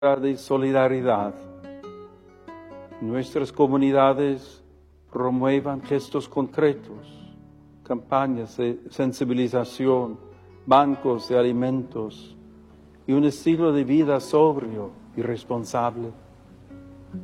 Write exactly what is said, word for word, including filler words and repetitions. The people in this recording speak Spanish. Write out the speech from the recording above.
de solidaridad. Nuestras comunidades promuevan gestos concretos, campañas de sensibilización, bancos de alimentos y un estilo de vida sobrio y responsable.